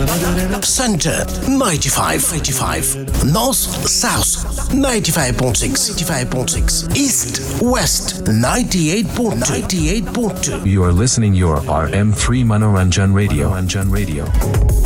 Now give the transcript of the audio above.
Center 95. North South 95.6. East West 98.2. You are listening your RM3 Manoranjan Radio.